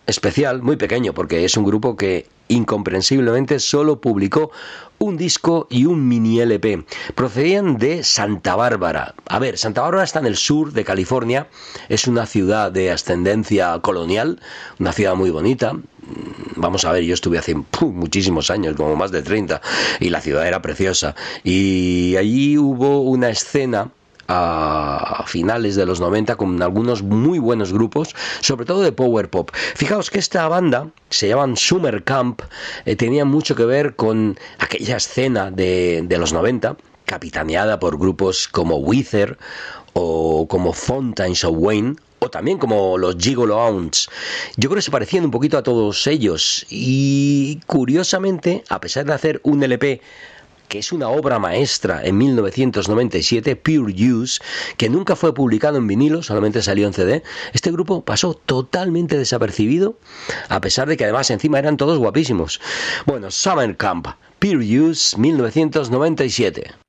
especial, muy pequeño, porque es un grupo que incomprensiblemente solo publicó un disco y un mini LP. Procedían de Santa Bárbara. A ver, Santa Bárbara está en el sur de California, es una ciudad de ascendencia colonial, una ciudad muy bonita. Vamos a ver, yo estuve hace muchísimos años, como más de 30, y la ciudad era preciosa. Y allí hubo una escena a finales de los 90 con algunos muy buenos grupos, sobre todo de power pop. Fijaos que esta banda, se llaman Summer Camp, tenía mucho que ver con aquella escena de los 90, capitaneada por grupos como Weezer o como Fountains of Wayne, o también como los Gigolo Hounds. Yo creo que se parecían un poquito a todos ellos, y curiosamente, a pesar de hacer un LP que es una obra maestra en 1997, Pure Use, que nunca fue publicado en vinilo, solamente salió en CD, este grupo pasó totalmente desapercibido, a pesar de que además encima eran todos guapísimos. Bueno, Summer Camp, Pure Use, 1997.